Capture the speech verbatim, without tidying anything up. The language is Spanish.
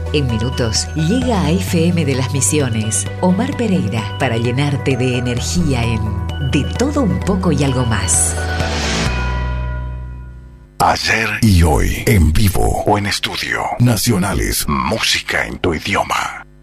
En minutos llega a F M de las Misiones Omar Pereira para llenarte de energía en De Todo Un Poco y Algo Más. Ayer y hoy, en vivo o en estudio. Nacionales, música en tu idioma.